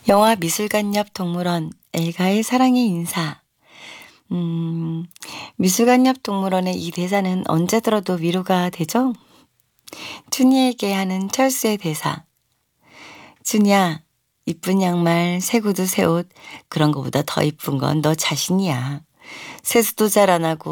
영화 미술관 옆 동물원, 엘가의 사랑의 인사. 미술관 옆 동물원의 이 대사는 언제 들어도 위로가 되죠? 춘희에게 하는 철수의 대사. 춘희야, 이쁜 양말, 새 구두, 새 옷, 그런 거보다 더 이쁜 건 너 자신이야. 세수도 잘 안 하고